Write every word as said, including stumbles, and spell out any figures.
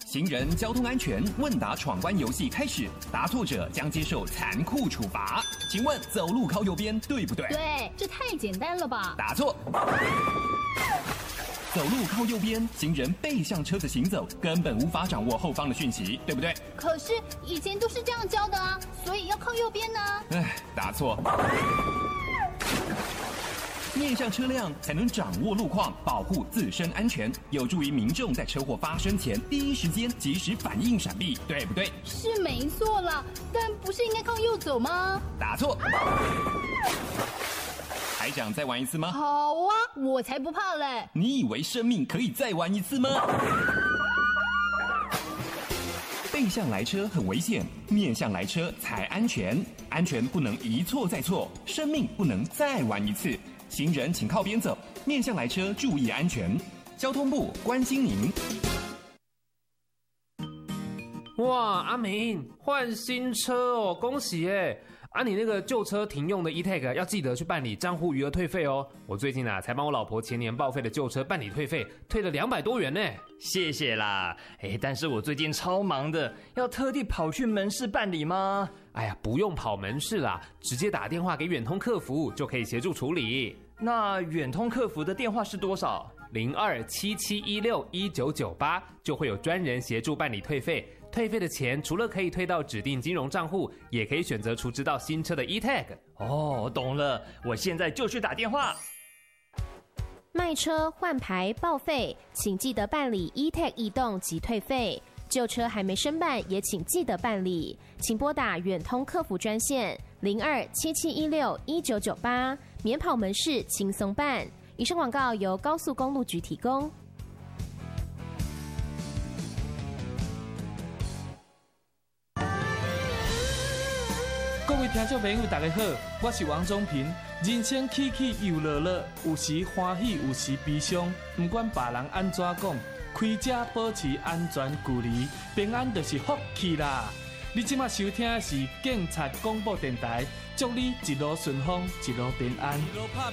行人交通安全问答闯关游戏开始，答错者将接受残酷处罚。请问走路靠右边对不对？ 对，这太简单了吧？ 答错。走路靠右边，行人背向车子行走，根本无法掌握后方的讯息，对不对？ 可是以前都是这样教的啊，所以要靠右边呢。 唉，答错。面向车辆才能掌握路况，保护自身安全，有助于民众在车祸发生前第一时间及时反应闪避，对不对？ 是没错啦，但不是应该靠右走吗？ 答错。还想再玩一次吗？ 好啊，我才不怕嘞！ 你以为生命可以再玩一次吗？背向来车很危险，面向来车才安全。安全不能一错再错，生命不能再玩一次。行人请靠边走，面向来车注意安全。交通部关心您。 哇，阿明换新车哦，恭喜耶！啊，你那个旧车停用的 E-Tag 要记得去办理账户余额退费哦。我最近啊才帮我老婆前年报废的旧车办理退费，退了两百多元呢。 谢谢啦，哎，但是我最近超忙的，要特地跑去门市办理吗？ 哎呀，不用跑门市啦，直接打电话给远通客服就可以协助处理。 那远通客服的电话是多少？ 零二七七一六一九九八，就会有专人协助办理退费。退费的钱除了可以退到指定金融账户，也可以选择储值到新车的 E-Tag。 哦，懂了，我现在就去打电话。 卖车换牌报废，请记得办理 E-Tag 异动及退费。旧车还没申办，也请记得办理。请拨打远通客服专线零二七七一六一九九八，免跑门市轻松办。以上广告由高速公路局提供。 各位听众朋友，大家好，我是王宗平。人生起起又落落，有时欢喜，有时悲伤。不管别人安怎讲，开车保持安全距离，平安就是福气啦。你即马收听的是警察广播电台，祝你一路顺风，一路平安。